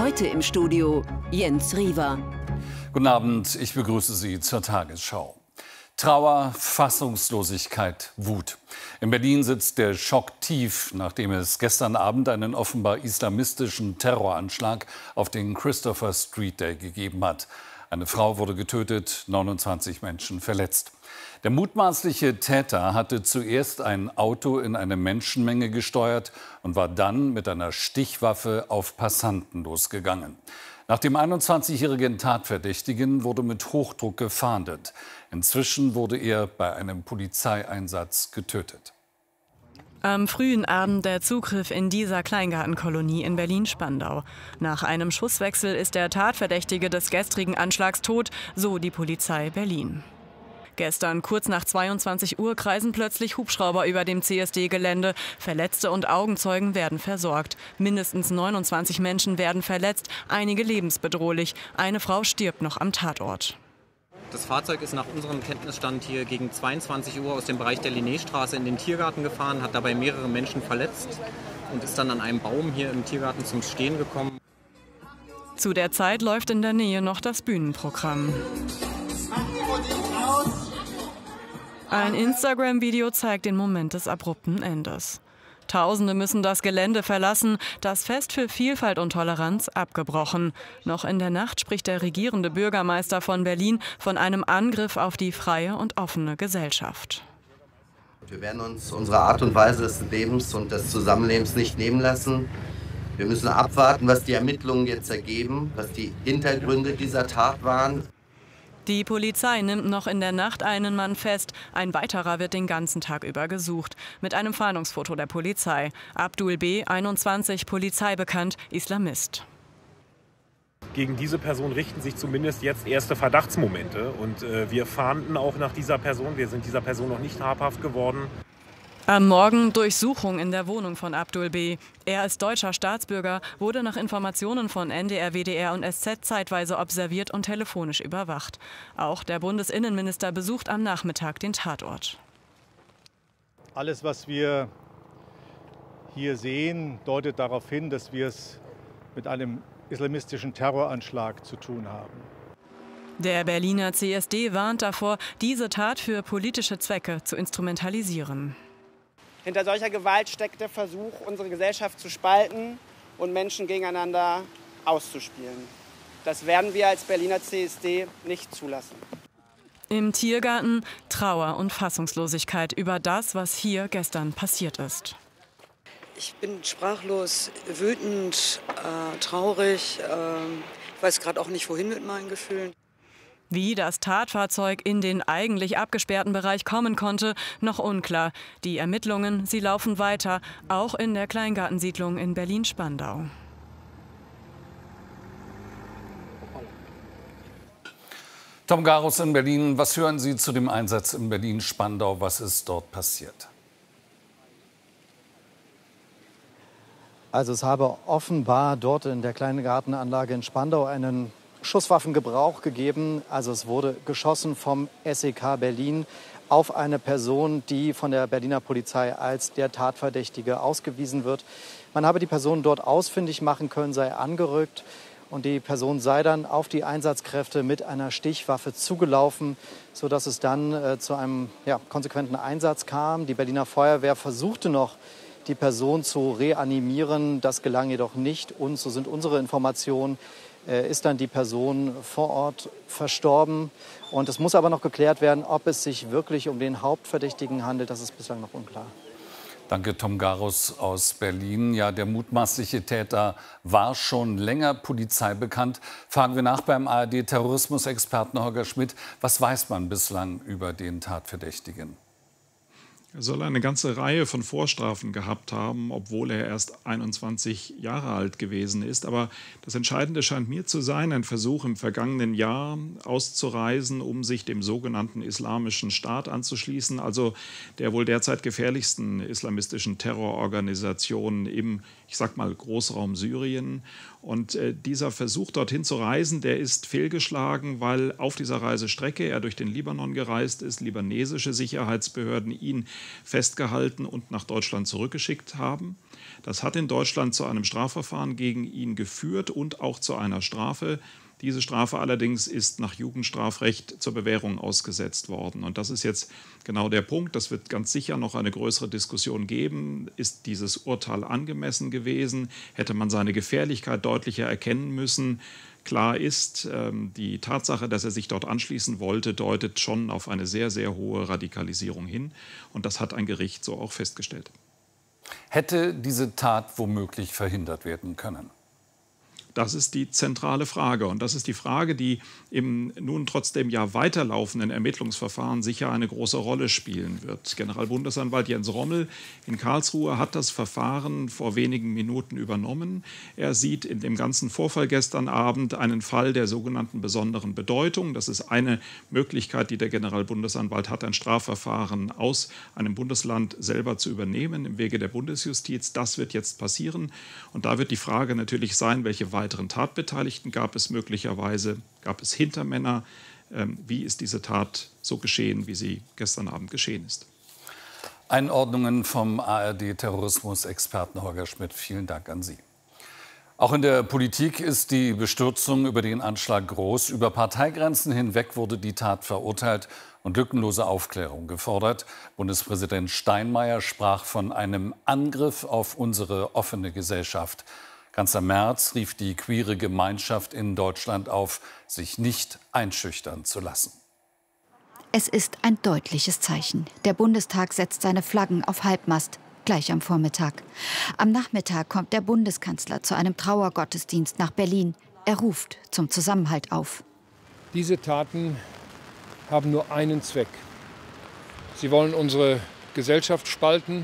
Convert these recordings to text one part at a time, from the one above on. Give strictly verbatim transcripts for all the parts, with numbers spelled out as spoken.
Heute im Studio Jens Riewer. Guten Abend, ich begrüße Sie zur Tagesschau. Trauer, Fassungslosigkeit, Wut. In Berlin sitzt der Schock tief, nachdem es gestern Abend einen offenbar islamistischen Terroranschlag auf den Christopher Street Day gegeben hat. Eine Frau wurde getötet, neunundzwanzig Menschen verletzt. Der mutmaßliche Täter hatte zuerst ein Auto in eine Menschenmenge gesteuert und war dann mit einer Stichwaffe auf Passanten losgegangen. Nach dem einundzwanzigjährigen Tatverdächtigen wurde mit Hochdruck gefahndet. Inzwischen wurde er bei einem Polizeieinsatz getötet. Am frühen Abend der Zugriff in dieser Kleingartenkolonie in Berlin-Spandau. Nach einem Schusswechsel ist der Tatverdächtige des gestrigen Anschlags tot, so die Polizei Berlin. Gestern kurz nach zweiundzwanzig Uhr kreisen plötzlich Hubschrauber über dem C S D-Gelände. Verletzte und Augenzeugen werden versorgt. Mindestens neunundzwanzig Menschen werden verletzt, einige lebensbedrohlich. Eine Frau stirbt noch am Tatort. Das Fahrzeug ist nach unserem Kenntnisstand hier gegen zweiundzwanzig Uhr aus dem Bereich der Linnéstraße in den Tiergarten gefahren, hat dabei mehrere Menschen verletzt und ist dann an einem Baum hier im Tiergarten zum Stehen gekommen. Zu der Zeit läuft in der Nähe noch das Bühnenprogramm. Ein Instagram-Video zeigt den Moment des abrupten Endes. Tausende müssen das Gelände verlassen, das Fest für Vielfalt und Toleranz abgebrochen. Noch in der Nacht spricht der regierende Bürgermeister von Berlin von einem Angriff auf die freie und offene Gesellschaft. Wir werden uns unsere Art und Weise des Lebens und des Zusammenlebens nicht nehmen lassen. Wir müssen abwarten, was die Ermittlungen jetzt ergeben, was die Hintergründe dieser Tat waren. Die Polizei nimmt noch in der Nacht einen Mann fest. Ein weiterer wird den ganzen Tag über gesucht. Mit einem Fahndungsfoto der Polizei. Abdul B., einundzwanzig, polizeibekannt, Islamist. Gegen diese Person richten sich zumindest jetzt erste Verdachtsmomente. Und äh, wir fahnden auch nach dieser Person. Wir sind dieser Person noch nicht habhaft geworden. Am Morgen Durchsuchung in der Wohnung von Abdul B. Er ist deutscher Staatsbürger, wurde nach Informationen von N D R, W D R und S Z zeitweise observiert und telefonisch überwacht. Auch der Bundesinnenminister besucht am Nachmittag den Tatort. Alles, was wir hier sehen, deutet darauf hin, dass wir es mit einem islamistischen Terroranschlag zu tun haben. Der Berliner C S D warnt davor, diese Tat für politische Zwecke zu instrumentalisieren. Hinter solcher Gewalt steckt der Versuch, unsere Gesellschaft zu spalten und Menschen gegeneinander auszuspielen. Das werden wir als Berliner C S D nicht zulassen. Im Tiergarten Trauer und Fassungslosigkeit über das, was hier gestern passiert ist. Ich bin sprachlos, wütend, äh, traurig. Äh, ich weiß gerade auch nicht, wohin mit meinen Gefühlen. Wie das Tatfahrzeug in den eigentlich abgesperrten Bereich kommen konnte, noch unklar. Die Ermittlungen, sie laufen weiter, auch in der Kleingartensiedlung in Berlin-Spandau. Tom Garus in Berlin, was hören Sie zu dem Einsatz in Berlin-Spandau? Was ist dort passiert? Also es habe offenbar dort in der Kleingartenanlage in Spandau einen Schusswaffengebrauch gegeben. Also es wurde geschossen vom S E K Berlin auf eine Person, die von der Berliner Polizei als der Tatverdächtige ausgewiesen wird. Man habe die Person dort ausfindig machen können, sei angerückt und die Person sei dann auf die Einsatzkräfte mit einer Stichwaffe zugelaufen, sodass es dann äh, zu einem ja, konsequenten Einsatz kam. Die Berliner Feuerwehr versuchte noch, die Person zu reanimieren. Das gelang jedoch nicht. Und so sind unsere Informationen, ist dann die Person vor Ort verstorben. Und es muss aber noch geklärt werden, ob es sich wirklich um den Hauptverdächtigen handelt. Das ist bislang noch unklar. Danke, Tom Garus aus Berlin. Ja, der mutmaßliche Täter war schon länger Polizei bekannt. Fragen wir nach beim A R D-Terrorismusexperten Holger Schmidt. Was weiß man bislang über den Tatverdächtigen? Er soll eine ganze Reihe von Vorstrafen gehabt haben, obwohl er erst einundzwanzig Jahre alt gewesen ist. Aber das Entscheidende scheint mir zu sein, ein Versuch im vergangenen Jahr auszureisen, um sich dem sogenannten Islamischen Staat anzuschließen, also der wohl derzeit gefährlichsten islamistischen Terrororganisation im, ich sag mal, Großraum Syrien. Und äh, dieser Versuch, dorthin zu reisen, der ist fehlgeschlagen, weil auf dieser Reisestrecke er durch den Libanon gereist ist, libanesische Sicherheitsbehörden ihn festgehalten und nach Deutschland zurückgeschickt haben. Das hat in Deutschland zu einem Strafverfahren gegen ihn geführt und auch zu einer Strafe. Diese Strafe allerdings ist nach Jugendstrafrecht zur Bewährung ausgesetzt worden. Und das ist jetzt genau der Punkt. Das wird ganz sicher noch eine größere Diskussion geben. Ist dieses Urteil angemessen gewesen? Hätte man seine Gefährlichkeit deutlicher erkennen müssen? Klar ist, die Tatsache, dass er sich dort anschließen wollte, deutet schon auf eine sehr, sehr hohe Radikalisierung hin. Und das hat ein Gericht so auch festgestellt. Hätte diese Tat womöglich verhindert werden können? Das ist die zentrale Frage. Und das ist die Frage, die im nun trotzdem ja weiterlaufenden Ermittlungsverfahren sicher eine große Rolle spielen wird. Generalbundesanwalt Jens Rommel in Karlsruhe hat das Verfahren vor wenigen Minuten übernommen. Er sieht in dem ganzen Vorfall gestern Abend einen Fall der sogenannten besonderen Bedeutung. Das ist eine Möglichkeit, die der Generalbundesanwalt hat, ein Strafverfahren aus einem Bundesland selber zu übernehmen im Wege der Bundesjustiz. Das wird jetzt passieren. Und da wird die Frage natürlich sein, welche weiteren Tatbeteiligten gab es möglicherweise, gab es Hintermänner, ähm, wie ist diese Tat so geschehen, wie sie gestern Abend geschehen ist. Einordnungen vom A R D-Terrorismusexperten Holger Schmidt, vielen Dank an Sie. Auch in der Politik ist die Bestürzung über den Anschlag groß. Über Parteigrenzen hinweg wurde die Tat verurteilt und lückenlose Aufklärung gefordert. Bundespräsident Steinmeier sprach von einem Angriff auf unsere offene Gesellschaft. Kanzler Merz rief die queere Gemeinschaft in Deutschland auf, sich nicht einschüchtern zu lassen. Es ist ein deutliches Zeichen. Der Bundestag setzt seine Flaggen auf Halbmast, gleich am Vormittag. Am Nachmittag kommt der Bundeskanzler zu einem Trauergottesdienst nach Berlin. Er ruft zum Zusammenhalt auf. Diese Taten haben nur einen Zweck. Sie wollen unsere Gesellschaft spalten.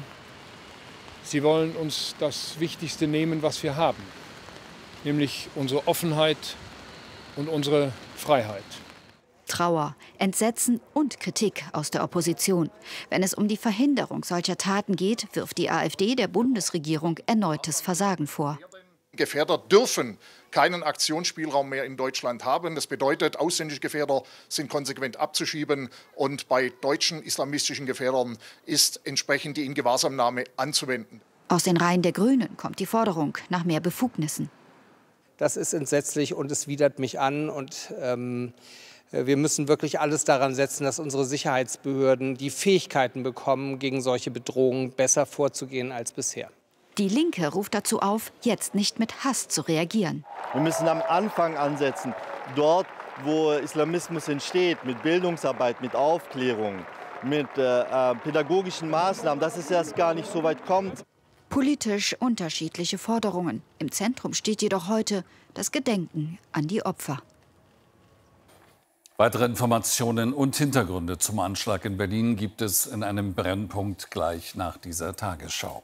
Sie wollen uns das Wichtigste nehmen, was wir haben, nämlich unsere Offenheit und unsere Freiheit. Trauer, Entsetzen und Kritik aus der Opposition. Wenn es um die Verhinderung solcher Taten geht, wirft die AfD der Bundesregierung erneutes Versagen vor. Gefährder dürfen keinen Aktionsspielraum mehr in Deutschland haben. Das bedeutet, ausländische Gefährder sind konsequent abzuschieben. Und bei deutschen islamistischen Gefährdern ist entsprechend die Ingewahrsamnahme anzuwenden. Aus den Reihen der Grünen kommt die Forderung nach mehr Befugnissen. Das ist entsetzlich und es widert mich an. Und ähm, wir müssen wirklich alles daran setzen, dass unsere Sicherheitsbehörden die Fähigkeiten bekommen, gegen solche Bedrohungen besser vorzugehen als bisher. Die Linke ruft dazu auf, jetzt nicht mit Hass zu reagieren. Wir müssen am Anfang ansetzen, dort, wo Islamismus entsteht, mit Bildungsarbeit, mit Aufklärung, mit äh, pädagogischen Maßnahmen, dass es erst gar nicht so weit kommt. Politisch unterschiedliche Forderungen. Im Zentrum steht jedoch heute das Gedenken an die Opfer. Weitere Informationen und Hintergründe zum Anschlag in Berlin gibt es in einem Brennpunkt gleich nach dieser Tagesschau.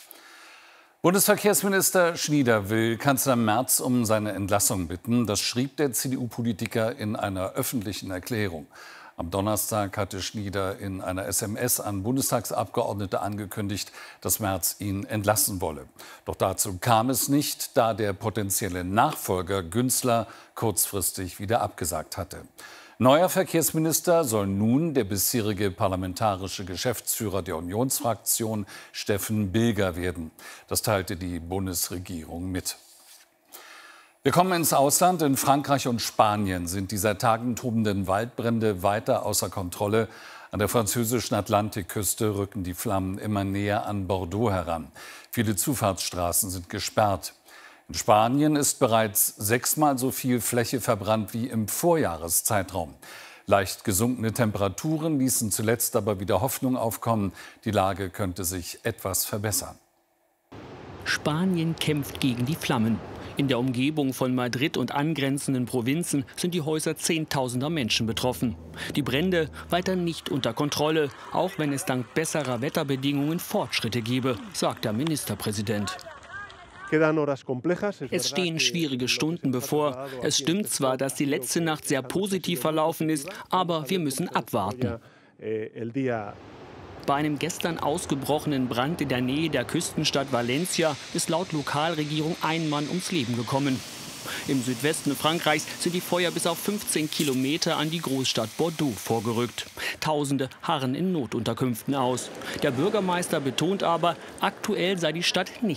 Bundesverkehrsminister Schnieder will Kanzler Merz um seine Entlassung bitten. Das schrieb der C D U-Politiker in einer öffentlichen Erklärung. Am Donnerstag hatte Schnieder in einer S M S an Bundestagsabgeordnete angekündigt, dass Merz ihn entlassen wolle. Doch dazu kam es nicht, da der potenzielle Nachfolger Günzler kurzfristig wieder abgesagt hatte. Neuer Verkehrsminister soll nun der bisherige parlamentarische Geschäftsführer der Unionsfraktion Steffen Bilger werden. Das teilte die Bundesregierung mit. Wir kommen ins Ausland. In Frankreich und Spanien sind die seit Tagen tobenden Waldbrände weiter außer Kontrolle. An der französischen Atlantikküste rücken die Flammen immer näher an Bordeaux heran. Viele Zufahrtsstraßen sind gesperrt. In Spanien ist bereits sechsmal so viel Fläche verbrannt wie im Vorjahreszeitraum. Leicht gesunkene Temperaturen ließen zuletzt aber wieder Hoffnung aufkommen. Die Lage könnte sich etwas verbessern. Spanien kämpft gegen die Flammen. In der Umgebung von Madrid und angrenzenden Provinzen sind die Häuser zehntausender Menschen betroffen. Die Brände weiter nicht unter Kontrolle, auch wenn es dank besserer Wetterbedingungen Fortschritte gebe, sagt der Ministerpräsident. Es stehen schwierige Stunden bevor. Es stimmt zwar, dass die letzte Nacht sehr positiv verlaufen ist, aber wir müssen abwarten. Bei einem gestern ausgebrochenen Brand in der Nähe der Küstenstadt Valencia ist laut Lokalregierung ein Mann ums Leben gekommen. Im Südwesten Frankreichs sind die Feuer bis auf fünfzehn Kilometer an die Großstadt Bordeaux vorgerückt. Tausende harren in Notunterkünften aus. Der Bürgermeister betont aber, aktuell sei die Stadt nicht